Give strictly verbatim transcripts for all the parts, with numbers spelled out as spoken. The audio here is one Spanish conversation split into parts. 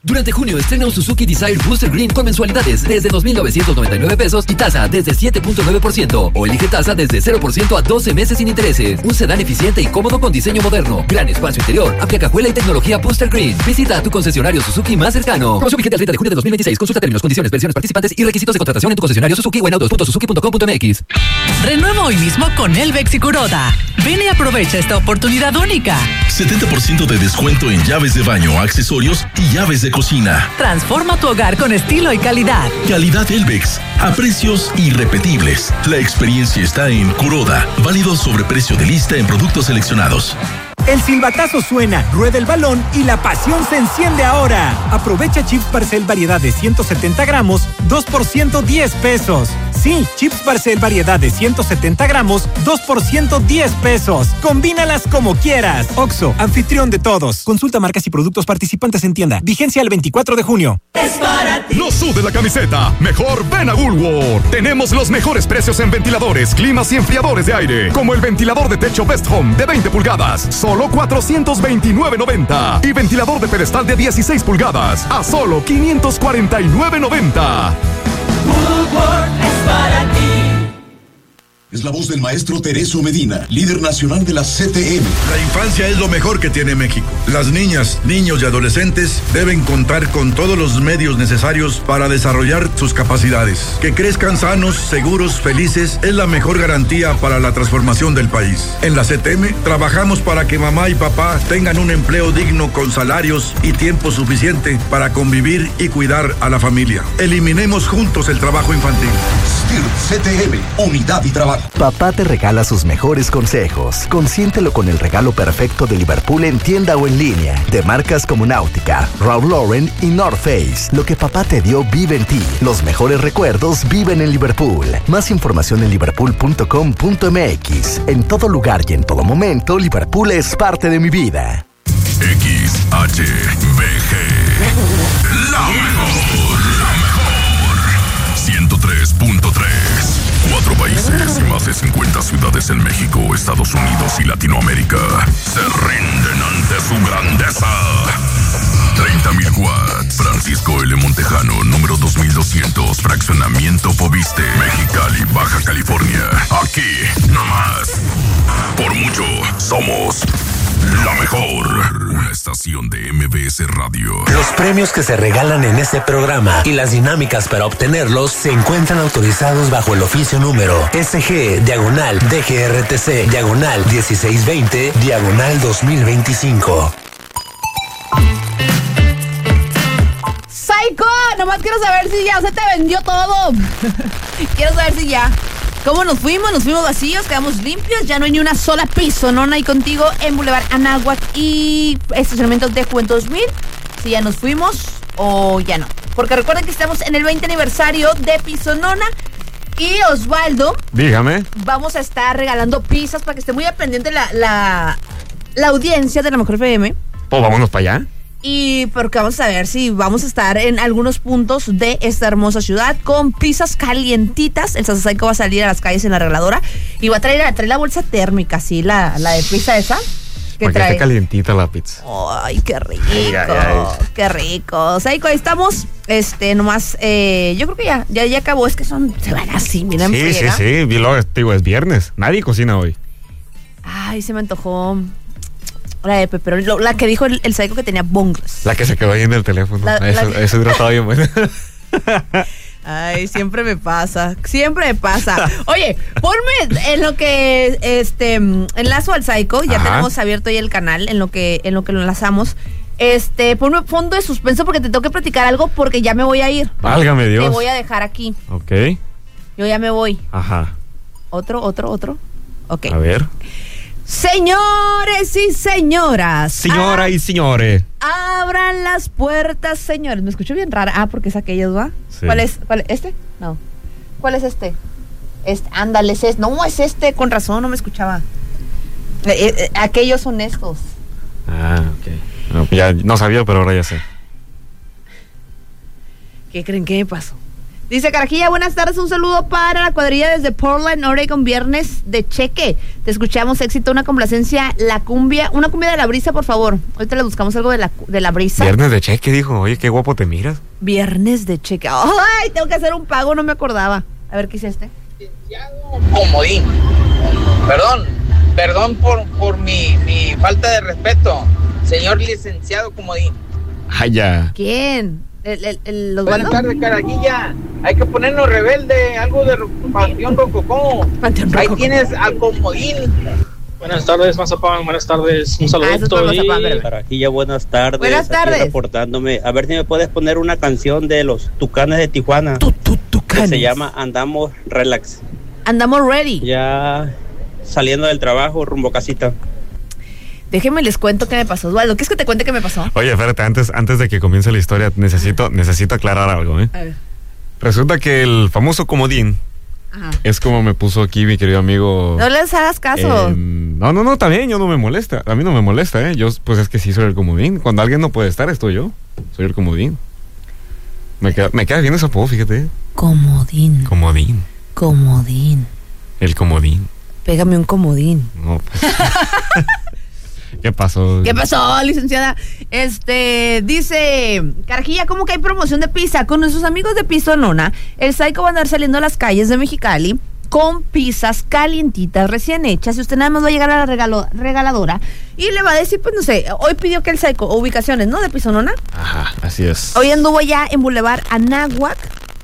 Durante junio estrena un Suzuki Desire Booster Green con mensualidades desde dos mil novecientos noventa y nueve pesos y tasa desde siete punto nueve por ciento. O elige tasa desde cero por ciento a doce meses sin intereses. Un sedán eficiente y cómodo con diseño moderno. Gran espacio interior, amplia cajuela y tecnología Booster Green. Visita a tu concesionario Suzuki más cercano. Promoción vigente al treinta de junio de dos mil veintiséis. Consulta términos, condiciones, versiones participantes y requisitos de contratación en tu concesionario Suzuki o en autos punto suzuki punto com punto m x. Renueva hoy mismo con Elvex y Kuroda. Ven y aprovecha esta oportunidad única. setenta por ciento de descuento en llaves de baño, accesorios y llaves de cocina. Transforma tu hogar con estilo y calidad. Calidad Elvex, a precios irrepetibles. La experiencia está en Kuroda, válido sobre precio de lista en productos seleccionados. El silbatazo suena, rueda el balón y la pasión se enciende ahora. Aprovecha chips Barcel variedad de ciento setenta gramos, dos por ciento diez pesos. Sí, chips Barcel variedad de ciento setenta gramos, dos por ciento diez pesos. Combínalas como quieras. Oxxo, anfitrión de todos. Consulta marcas y productos participantes en tienda. Vigencia el veinticuatro de junio. Es para ti. No sude la camiseta. Mejor ven a Woolworth. Tenemos los mejores precios en ventiladores, climas y enfriadores de aire. Como el ventilador de techo Best Home de veinte pulgadas. Solo cuatrocientos veintinueve noventa. Y ventilador de pedestal de dieciséis pulgadas. A solo quinientos cuarenta y nueve noventa. Woolworth es para ti. Es la voz del maestro Tereso Medina, líder nacional de la C T M. La infancia es lo mejor que tiene México. Las niñas, niños y adolescentes deben contar con todos los medios necesarios para desarrollar sus capacidades. Que crezcan sanos, seguros, felices es la mejor garantía para la transformación del país. En la C T M trabajamos para que mamá y papá tengan un empleo digno con salarios y tiempo suficiente para convivir y cuidar a la familia. Eliminemos juntos el trabajo infantil. S T I R C T M, unidad y trabajo. Papá te regala sus mejores consejos. Consiéntelo con el regalo perfecto de Liverpool en tienda o en línea. De marcas como Náutica, Ralph Lauren y North Face. Lo que papá te dio vive en ti. Los mejores recuerdos viven en Liverpool. Más información en liverpool punto com punto m x. En todo lugar y en todo momento, Liverpool es parte de mi vida. X H B G. La mejor. La mejor. ciento tres punto tres. Cuatro países y más de cincuenta ciudades en México, Estados Unidos y Latinoamérica se rinden ante su grandeza. treinta mil watts. Francisco L. Montejano, número dos mil doscientos, fraccionamiento Fobiste, Mexicali, Baja California. Aquí, nomás. Por mucho, somos la mejor. Una estación de M B S Radio. Los premios que se regalan en este programa y las dinámicas para obtenerlos se encuentran autorizados bajo el oficio número S G, diagonal, D G R T C, diagonal, dieciséis veinte, diagonal dos mil veinticinco. ¡Psycho! Nomás quiero saber si ya se te vendió todo. Quiero saber si ya. ¿Cómo nos fuimos? Nos fuimos vacíos, quedamos limpios, ya no hay ni una sola piso, ¿no? No hay contigo en Boulevard Anáhuac y estacionamiento de Juventud dos mil. Si ya nos fuimos o ya no. Porque recuerden que estamos en el veinte aniversario de Pisonona. Y Osvaldo, dígame, vamos a estar regalando pizzas para que esté muy al pendiente la, la, la audiencia de La Mejor F M. Pues vámonos para allá. Y porque vamos a ver si vamos a estar en algunos puntos de esta hermosa ciudad con pizzas calientitas. El Sasasaico va a salir a las calles en la arregladora y va a traer, traer la bolsa térmica, sí, la, la de pizza esa. Que Porque trae. está calientita la pizza. Ay, qué rico, ay, ay, ay. Qué rico. Saico, ahí estamos. Este, nomás, eh, yo creo que ya, ya, ya acabó. Es que son, se van así, miren. Sí, sí, sí. Y luego, digo, es viernes. Nadie cocina hoy. Ay, se me antojó. La de pepperoni, la que dijo el, el Saico que tenía bongles. La que se quedó ahí en el teléfono. La, eso, la... eso hubiera estado bien bueno. Ay, siempre me pasa, siempre me pasa. Oye, ponme en lo que este enlazo al Saico, ya Ajá. tenemos abierto ahí el canal, en lo que en lo que lo enlazamos. Este, ponme fondo de suspenso porque te tengo que platicar algo porque ya me voy a ir. Válgame Dios. Te voy a dejar aquí. Ok. Yo ya me voy. Ajá. Otro, otro, otro. Ok. A ver. Señores y señoras. Señora y señores. Abran las puertas, señores. Me escucho bien rara. Ah, porque es aquellos, ¿va? Sí. ¿Cuál es? ¿Cuál es? ¿Este? No. ¿Cuál es este? Este, ándale, es este. No, es este. Con razón, no me escuchaba. Eh, eh, aquellos son estos. Ah, ok. No, ya no sabía, pero ahora ya sé. ¿Qué creen que me pasó? Dice Carajilla, buenas tardes, un saludo para la cuadrilla desde Portland, Oregon, viernes de cheque. Te escuchamos, éxito, una complacencia, la cumbia, una cumbia de la brisa, por favor. Ahorita le buscamos algo de la, de la brisa. Viernes de cheque, dijo. Oye, qué guapo te miras. Viernes de cheque. Ay, tengo que hacer un pago, no me acordaba. A ver, ¿qué hice este? Comodín. Perdón, perdón por, por mi, mi falta de respeto. Señor licenciado Comodín. Ay, ya. ¿Quién? ¿El, el, el, los Buenas Waldo? tardes, Carajilla. Hay que ponernos rebelde, algo de Panteón Rococó. Ahí tienes al Comodín. Buenas tardes, Mazapán. Buenas tardes. Un saludito. Ah, y... Carajilla, buenas tardes. Buenas tardes. Aquí reportándome. A ver si me puedes poner una canción de los Tucanes de Tijuana. Tu, tu, tucanes. Que se llama Andamos Relax. Andamos ready. Ya saliendo del trabajo, rumbo casita. Déjenme les cuento qué me pasó, Osvaldo. ¿Qué es que te cuente qué me pasó? Oye, espérate, antes, antes de que comience la historia, necesito, necesito aclarar algo, ¿eh? A ver. Resulta que el famoso comodín Ajá. es como me puso aquí mi querido amigo. No les hagas caso. Eh, no, no, no, también, yo no me molesta. A mí no me molesta, ¿eh? Yo, pues es que sí soy el comodín. Cuando alguien no puede estar, estoy yo. Soy el comodín. Me queda, me queda bien ese apodo, fíjate. Comodín. Comodín. Comodín. El comodín. Pégame un comodín. No, pues. ¿Qué pasó? ¿Qué pasó, licenciada? Este, dice Carajilla, ¿cómo que hay promoción de pizza? Con nuestros amigos de Pizzonona, el Psycho va a andar saliendo a las calles de Mexicali con pizzas calientitas, recién hechas, y usted nada más va a llegar a la regalo, regaladora y le va a decir, pues no sé, hoy pidió que el Psycho, ubicaciones, ¿no? De Pizzonona. Ajá, así es. Hoy anduvo ya en Boulevard Anáhuac,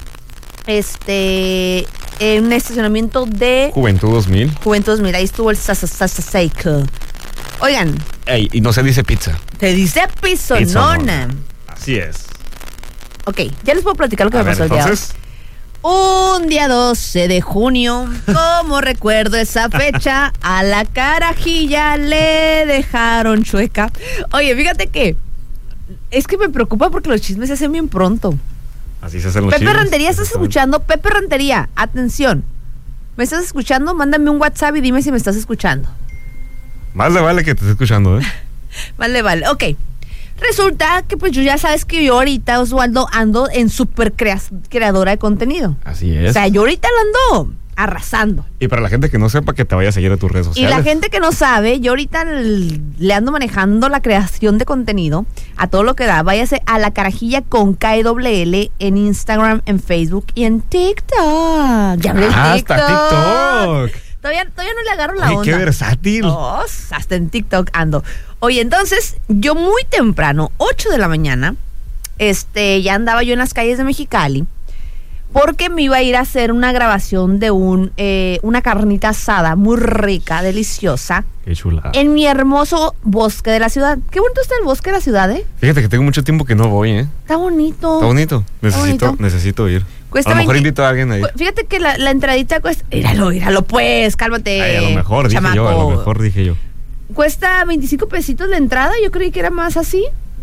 este, en un estacionamiento de Juventud dos mil. Juventud dos mil, ahí estuvo el Psycho. Oigan. Ey, y no se dice pizza. Te dice Pizzonona. Así es. Ok, ya les puedo platicar lo que a me ver, pasó el día. Entonces. Un día doce de junio, como recuerdo esa fecha, a la Carajilla le dejaron chueca. Oye, fíjate que es que me preocupa porque los chismes se hacen bien pronto. Así se hacen los Pepe chismes. Rentería, ¿estás escuchando? Pepe Rentería, atención. ¿Me estás escuchando? Mándame un WhatsApp y dime si me estás escuchando. Más le vale que te esté escuchando, ¿eh? Vale, vale, ok. Resulta que pues yo ya sabes que yo ahorita, Osvaldo, ando en super crea- creadora de contenido. Así es. O sea, yo ahorita lo ando arrasando. Y para la gente que no sepa, que te vaya a seguir a tus redes sociales. Y la gente que no sabe, yo ahorita l- le ando manejando la creación de contenido a todo lo que da. Váyase a la Carajilla con K W L en Instagram, en Facebook y en TikTok. Ya hablé en Ah, TikTok. hasta TikTok. Todavía, todavía no le agarro la Oye, onda. qué versátil. Oh, hasta en TikTok ando. Oye, entonces, yo muy temprano, ocho de la mañana, este, ya andaba yo en las calles de Mexicali, porque me iba a ir a hacer una grabación de un, eh, una carnita asada muy rica, deliciosa, Qué chula. en mi hermoso bosque de la ciudad. Qué bonito está el bosque de la ciudad, ¿eh? Fíjate que tengo mucho tiempo que no voy, ¿eh? Está bonito. Está bonito. Necesito, bonito. necesito ir. Cuesta a lo mejor veinte invito a alguien ahí. Fíjate que la, la entradita cuesta... Míralo, míralo pues, cálmate. Ay, a lo mejor, chamaco. dije yo, a lo mejor dije yo. Cuesta veinticinco pesitos la entrada, yo creí que era más así.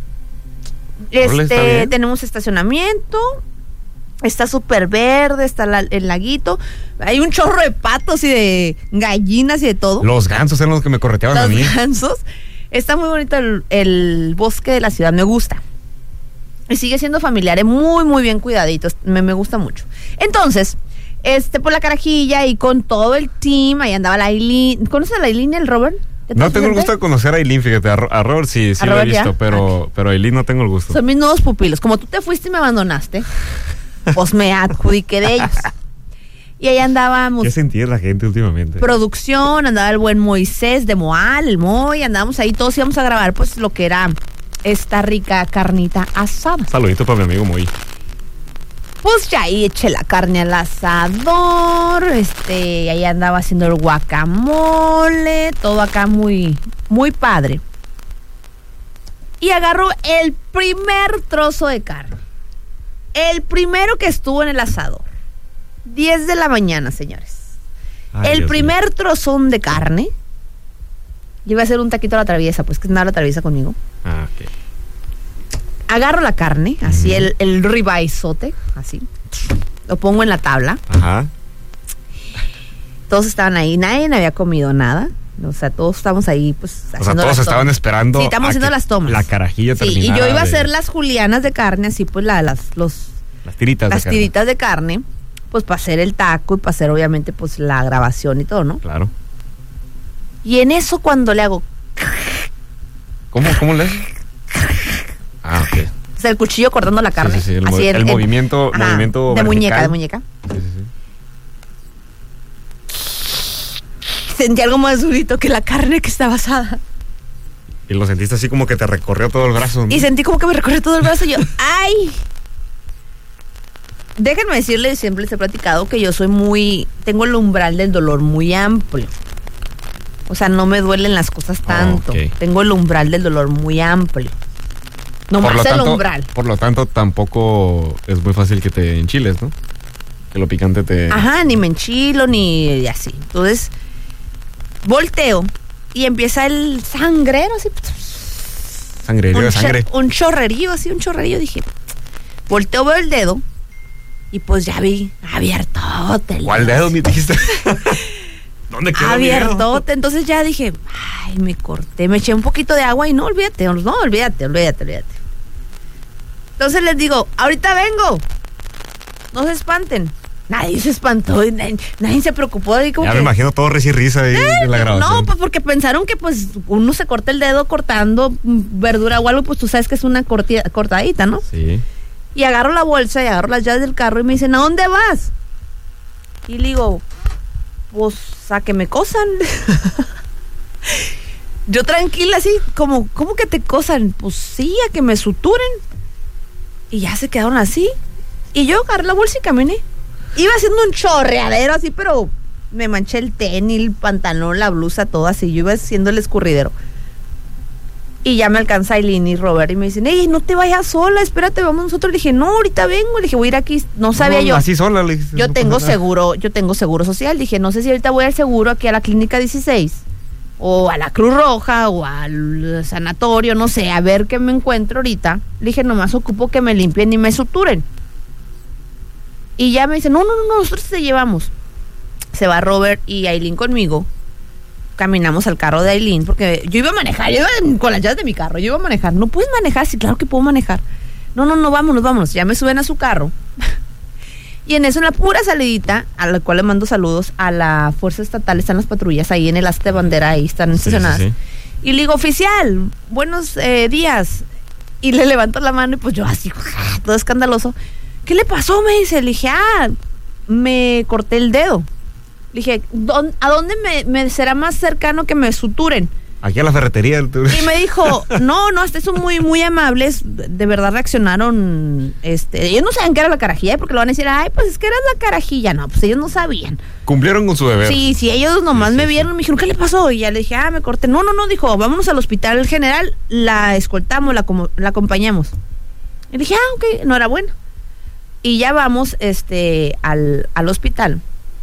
Órale, está Este, bien. tenemos estacionamiento, está súper verde, está la- el laguito, hay un chorro de patos y de gallinas y de todo. Los gansos eran los que me correteaban a Los mí. gansos. Está muy bonito el, el bosque de la ciudad, me gusta. Y sigue siendo familiar, es muy, muy bien cuidadito, me, me gusta mucho. Entonces, este, por la Carajilla y con todo el team, ahí andaba la Aileen. ¿Conoces a la Aileen y el Robert? No tengo el gusto de conocer a Aileen, fíjate. A, Ro- a Robert sí, sí ¿A lo he Robert ya? visto, pero, pero a Aileen no tengo el gusto. Son mis nuevos pupilos. Como tú te fuiste y me abandonaste, pues me adjudiqué de ellos. Y ahí andábamos. ¿Qué sentir la gente últimamente? Producción, andaba el buen Moisés de Moal, el Moy, andábamos ahí todos, íbamos a grabar pues lo que era esta rica carnita asada. Saludito para mi amigo Moy. Pues ya ahí eché la carne al asador, este, ahí andaba haciendo el guacamole, todo acá muy, muy padre. Y agarró el primer trozo de carne, el primero que estuvo en el asador, diez de la mañana, señores. Ay, el Dios primer trozón de carne, yo iba a hacer un taquito a la traviesa, pues que nada la traviesa conmigo. Ah, ok. Agarro la carne, así uh-huh. el, el ribaizote, así. Lo pongo en la tabla. Ajá. Todos estaban ahí, nadie había comido nada. O sea, todos estábamos ahí, pues, o sea, todos estaban esperando. Sí, estamos haciendo las tomas. La Carajilla sí, terminara. Y yo iba a de... hacer las julianas de carne, así, pues, la, las, los, Las tiritas las de carne. tiritas de carne, pues para hacer el taco y para hacer obviamente pues la grabación y todo, ¿no? Claro. Y en eso cuando le hago... ¿Cómo, cómo le haces? Ah, ok. O sea, el cuchillo cortando la carne. Sí, sí, sí, el, así movi- en- el en- movimiento, ajá, movimiento de vertical. muñeca, de muñeca. Sí, sí, sí. Sentí algo más durito que la carne que estaba asada. Y lo sentiste así como que te recorrió todo el brazo, ¿no? Y sentí como que me recorrió todo el brazo y yo, ¡ay! Déjenme decirles, siempre les he platicado que yo soy muy, tengo el umbral del dolor muy amplio. O sea, no me duelen las cosas tanto. ok. Tengo el umbral del dolor muy amplio. No Por más lo el tanto- umbral. Por lo tanto, tampoco es muy fácil que te enchiles, ¿no? Que lo picante te... Ajá, ni me enchilo, ni así. Entonces, volteo y empieza el sangrero así. Sangrerío un, de sangre. cho- un chorrerío, así, un chorrerío. Dije, volteo, veo el dedo y pues ya vi abiertote. el ¿Cuál dedo me dijiste? ¿Dónde quedó mi dedo? Abiertote. Entonces ya dije, ay, me corté, me eché un poquito de agua y no, olvídate, no, olvídate, olvídate, olvídate. Entonces les digo, ahorita vengo. No se espanten. Nadie se espantó, y nadie, nadie se preocupó. Y como Ya que, me imagino todo risa y risa ahí en la grabación. no, pues porque pensaron que pues uno se corta el dedo cortando mm, verdura o algo, pues tú sabes que es una corti- cortadita, ¿no? Sí. Y agarro la bolsa y agarro las llaves del carro y me dicen, ¿a dónde vas? Y le digo, pues a que me cosan. Yo tranquila así, como, ¿cómo que te cosan? Pues sí, a que me suturen. Y ya se quedaron así. Y yo agarré la bolsa y caminé. Iba haciendo un chorreadero así, pero me manché el tenis, el pantalón, la blusa, todo así. Yo iba haciendo el escurridero. Y ya me alcanza Aileen y Robert y me dicen, ey, no te vayas sola, espérate, vamos nosotros. Le dije, no, ahorita vengo. Le dije, voy a ir aquí. No sabía No, yo. Así sola le dijiste. Yo no tengo pasa nada. seguro, yo tengo seguro social. Dije, no sé si ahorita voy al seguro aquí a la clínica dieciséis o a la Cruz Roja o al sanatorio, no sé, a ver qué me encuentro ahorita. Le dije, nomás ocupo que me limpien y me suturen. Y ya me dicen, no, no, no, nosotros te llevamos. Se va Robert y Aileen conmigo. Caminamos al carro de Aileen, porque yo iba a manejar, yo iba en- con las llaves de mi carro, yo iba a manejar. ¿No puedes manejar? Sí, claro que puedo manejar. No, no, no, vámonos, vámonos. Ya me suben a su carro. Y en eso, en la pura salidita, a la cual le mando saludos a la Fuerza Estatal, están las patrullas ahí en el asta de bandera, ahí están Sí, estacionadas. sí, sí. Y le digo, oficial, buenos eh, días. Y le levanto la mano y pues yo así, todo escandaloso. ¿Qué le pasó? Me dice. Le dije, ah, me corté el dedo. Le dije, ¿dó- ¿a dónde me, me será más cercano que me suturen? Aquí a la ferretería. el- Y me dijo, no, no, hasta son muy, muy amables. De verdad reaccionaron. Este, ellos no saben que era la carajilla, porque lo van a decir, ay, pues es que eras la carajilla. No, pues ellos no sabían. Cumplieron con su deber. Sí, sí, ellos nomás me vieron, me dijeron, ¿qué le pasó? Y ya le dije, ah, me corté. No, no, no, dijo, vámonos al hospital general, la escoltamos, la, como- la acompañamos. Y dije, ah, ok, enhorabuena. Y ya vamos este, al, al hospital.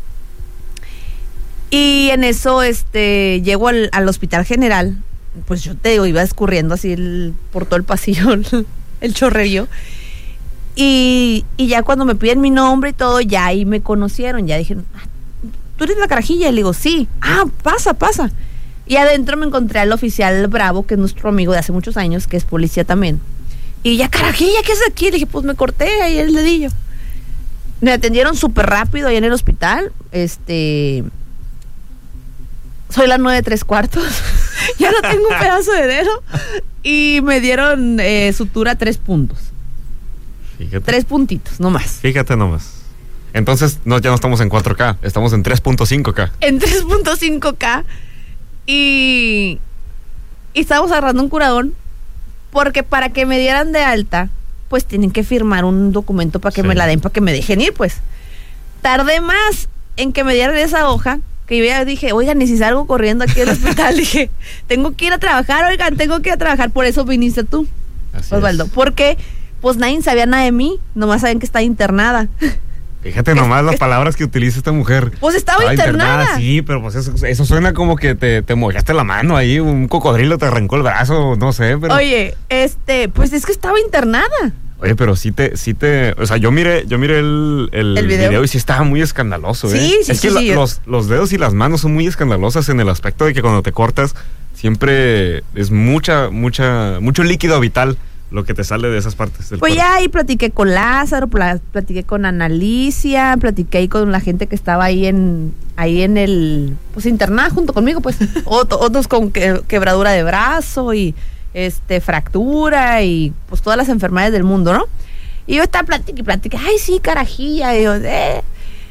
Y en eso este, llego al, al hospital general. Pues yo te digo, iba escurriendo así el- por todo el pasillo el, el chorrerío. Y, y ya cuando me piden mi nombre y todo, ya ahí me conocieron. Ya dijeron, "Ah, ¿tú eres la carajilla?" Y le digo, sí. Ah, pasa, pasa. Y adentro me encontré al oficial Bravo, que es nuestro amigo de hace muchos años, que es policía también. Y ya, carajilla, ¿qué es aquí? Le dije, pues me corté ahí el dedillo. Me atendieron súper rápido ahí en el hospital. Este... Soy la nueve tres cuartos. Ya no tengo un pedazo de dedo. Y me dieron eh, sutura tres puntos. Fíjate. Tres puntitos, no más. Fíjate nomás. Entonces, no, ya no estamos en cuatro K, estamos en tres punto cinco K. En tres punto cinco K. Y, y estábamos agarrando un curadón. Porque para que me dieran de alta, pues tienen que firmar un documento para que Sí. me la den, para que me dejen ir, pues. Tardé más en que me dieran esa hoja, que yo ya dije, oigan, y si salgo corriendo aquí al hospital, dije, tengo que ir a trabajar, oigan, tengo que ir a trabajar, por eso viniste tú, Así Osvaldo. es. Porque, pues nadie sabía nada de mí, nomás saben que está internada. Fíjate nomás las palabras que utiliza esta mujer. Pues estaba internada. Sí, pero pues eso, eso suena como que te, te mojaste la mano ahí, un cocodrilo te arrancó el brazo, no sé, pero... Oye, este, pues es que estaba internada. Oye, pero sí te, sí te, o sea, yo miré, yo miré el, el, ¿El video? video y sí estaba muy escandaloso, ¿eh? Sí, sí, es que sí, la- sí. Los, los dedos y las manos son muy escandalosas en el aspecto de que cuando te cortas siempre es mucha, mucha, mucho líquido vital lo que te sale de esas partes del Pues cuerpo. ya ahí platiqué con Lázaro, pla- platiqué con Analicia, platiqué ahí con la gente que estaba ahí en ahí en el, pues internada junto conmigo, pues. Ot- otros con que- quebradura de brazo y este fractura y pues todas las enfermedades del mundo, ¿no? Y yo estaba platicando y platicé, ay sí, carajilla, y yo, eh.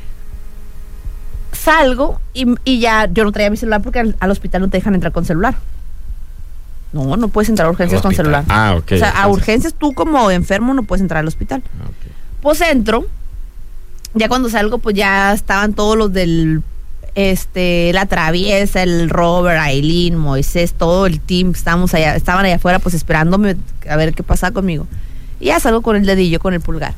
Salgo y, y ya yo no traía mi celular porque al, al hospital no te dejan entrar con celular. No, no puedes entrar a urgencias con celular. Ah, ok. O sea, a entonces. urgencias tú como enfermo no puedes entrar al hospital. Ah, okay. Pues entro, ya cuando salgo pues ya estaban todos los del, este, la Traviesa, el Robert, Aileen, Moisés, todo el team, estábamos allá, estaban allá afuera pues esperándome a ver qué pasaba conmigo. Y ya salgo con el dedillo, con el pulgar.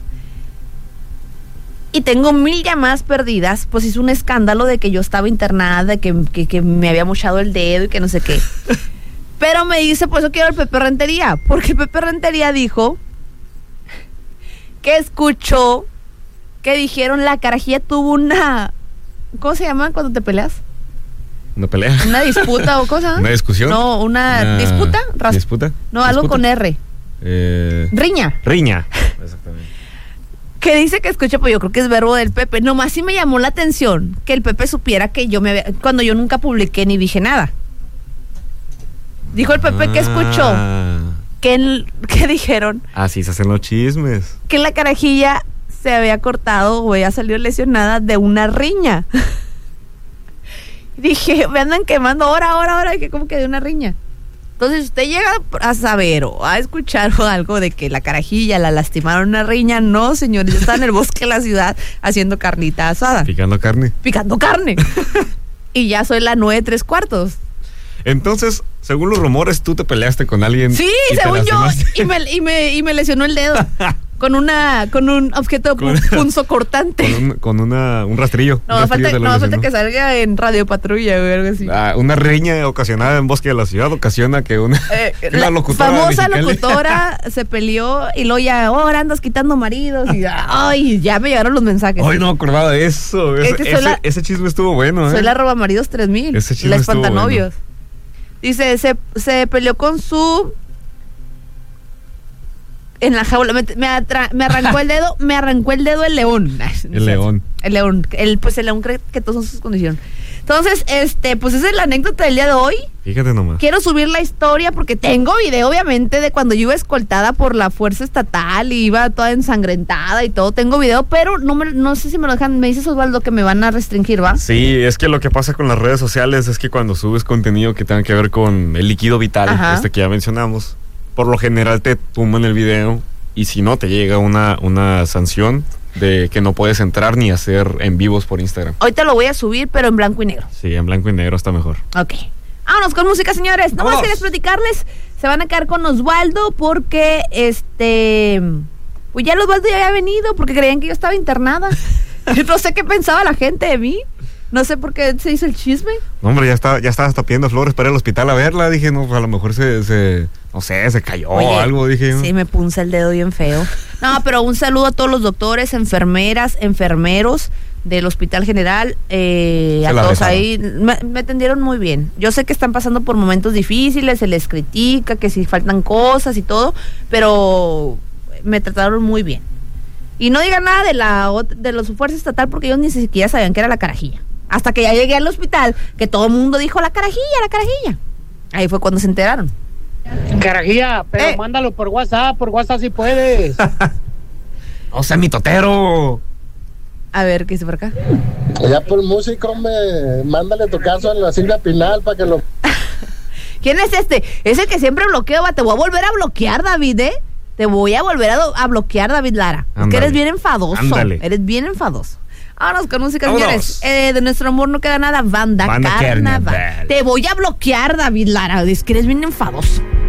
Y tengo mil llamadas perdidas, pues hizo un escándalo de que yo estaba internada, que, que, que me había mochado el dedo y que no sé qué. Pero me dice, por eso quiero el Pepe Rentería, porque el Pepe Rentería dijo que escuchó que dijeron la carajilla tuvo una, ¿cómo se llama cuando te peleas? ¿Una pelea? ¿Una disputa o cosa? ¿Una discusión? No, una, Una disputa. Ras- ¿Disputa? No, algo ¿Disputa? con R. Eh... Riña. Riña. Exactamente. Que dice que escucha, pues yo creo que es verbo del Pepe. Nomás sí me llamó la atención que el Pepe supiera que yo me había, cuando yo nunca publiqué ni dije nada. Dijo el Pepe que escuchó Ah. que, el- que dijeron Así se hacen los chismes. que la carajilla se había cortado o había salido lesionada de una riña. Dije, me andan quemando ahora, ahora, ahora, que como que de una riña. Entonces, usted llega a saber o a escuchar o algo de que la carajilla la lastimaron en una riña, no, señores, yo estaba en el bosque de la ciudad haciendo carnita asada. Picando carne. Picando carne. Y ya soy la nueve tres cuartos. Entonces, según los rumores, tú te peleaste con alguien. Sí, y te según yo, lastimaste. y me, y, me, y me lesionó el dedo con una con un objeto Con- punzo cortante. Con, un, con una, un rastrillo. No, un me rastrillo falta, te lo no, me falta lesionó. que salga en Radio Patrulla o algo así. Ah, una riña ocasionada en Bosque de la Ciudad ocasiona que una, Eh, que la locutora de famosa Mexicali- locutora se peleó y luego ya, oh, ahora andas quitando maridos y ay, ya me llegaron los mensajes. Ay, no me acordaba de eso. Es Ese, que soy ese, la- ese chisme estuvo bueno, ¿eh? Soy la roba maridos tres mil. Ese chisme La estuvo espantanovios. Dice, se, se peleó con su en la jaula, me, me, atra- me arrancó el dedo, me arrancó el dedo el león. El león. El león, el, pues el león cree que todos son sus condiciones. Entonces, este, pues esa es la anécdota del día de hoy. Fíjate nomás. Quiero subir la historia porque tengo video, obviamente, de cuando yo iba escoltada por la fuerza estatal y iba toda ensangrentada y todo. Tengo video, pero no me, no sé si me lo dejan. Me dices, Osvaldo, que me van a restringir, ¿va? Sí, es que lo que pasa con las redes sociales es que cuando subes contenido que tenga que ver con el líquido vital, Ajá. este que ya mencionamos, por lo general te tumban el video y si no te llega una, una sanción de que no puedes entrar ni hacer en vivos por Instagram. Hoy te lo voy a subir, pero en blanco y negro. Sí, en blanco y negro está mejor. Ok. Vámonos con música, señores. No más Vámonos. quería platicarles. Se van a quedar con Osvaldo porque, este... Pues ya el Osvaldo ya había venido porque creían que yo estaba internada. No sé qué pensaba la gente de mí. No sé por qué se hizo el chisme. No, hombre, ya está, ya estaba hasta pidiendo flores para ir al hospital a verla. Dije, no, pues a lo mejor se, se no sé, se cayó Oye, o algo, dije. Sí, me punza el dedo bien feo. No, pero un saludo a todos los doctores, enfermeras, enfermeros del Hospital General, eh, Se a la todos rifaron. ahí. Me, me atendieron muy bien. Yo sé que están pasando por momentos difíciles, se les critica, que si faltan cosas y todo, pero me trataron muy bien. Y no digan nada de la ot- de los fuerza estatal porque ellos ni siquiera sabían que era la carajilla. Hasta que ya llegué al hospital, que todo el mundo dijo la carajilla, la carajilla. Ahí fue cuando se enteraron. Carajilla, pero Eh. mándalo por WhatsApp, por WhatsApp si puedes. O sea, mi totero. A ver, ¿qué hice por acá? Ya por música, hombre, mándale tu caso a la Silvia Pinal para que lo... ¿Quién es este? Es el que siempre bloqueo, va. Te voy a volver a bloquear, David, ¿eh? Te voy a volver a, do- a bloquear, David Lara. Es que Ándale. eres bien enfadoso. Ándale. Eres bien enfadoso. Vámonos con música, Vámonos. señores. Eh, de nuestro amor no queda nada. Banda, Banda carnaval. Carnaval. Te voy a bloquear, David Lara. Es que eres bien enfadoso.